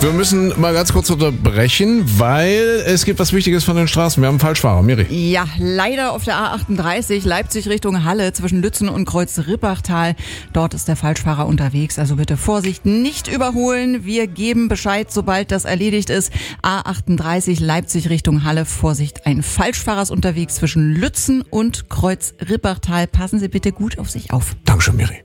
Wir müssen mal ganz kurz unterbrechen, weil es gibt was Wichtiges von den Straßen. Wir haben einen Falschfahrer, Miri. Ja, leider auf der A38 Leipzig Richtung Halle zwischen Lützen und Kreuz-Rippachtal. Dort ist der Falschfahrer unterwegs, also bitte Vorsicht, nicht überholen. Wir geben Bescheid, sobald das erledigt ist. A38 Leipzig Richtung Halle, Vorsicht, ein Falschfahrer ist unterwegs zwischen Lützen und Kreuz-Rippachtal. Passen Sie bitte gut auf sich auf. Dankeschön, Miri.